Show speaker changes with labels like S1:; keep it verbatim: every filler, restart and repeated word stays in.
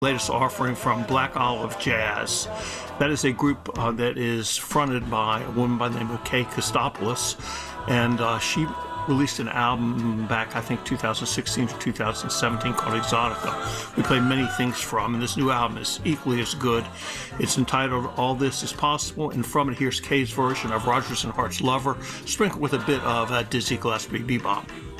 S1: Latest offering from Black Olive Jazz. That is a group uh, that is fronted by a woman by the name of Kay Kostopoulos, and uh, she released an album back, I think, two thousand sixteen to two thousand seventeen called Exotica. We played many things from, and this new album is equally as good. It's entitled All This Is Possible, and from it, here's Kay's version of Rodgers and Hart's Lover, sprinkled with a bit of uh, Dizzy Gillespie bebop.